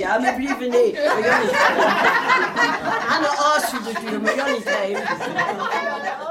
Ja, maar liever niet. Maar Jannie. Aan de asje natuurlijk, maar Jannie geven.